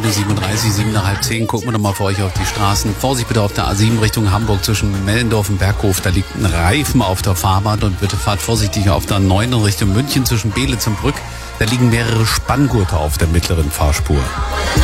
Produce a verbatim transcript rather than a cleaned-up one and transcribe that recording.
Minute siebenunddreißig, sieben nach halb zehn. Gucken wir doch mal für euch auf die Straßen. Vorsicht bitte auf der A sieben Richtung Hamburg zwischen Mellendorf und Berghof. Da liegt ein Reifen auf der Fahrbahn und bitte fahrt vorsichtig auf der neun in Richtung München zwischen Beelitz und Brück. Da liegen mehrere Spanngurte auf der mittleren Fahrspur.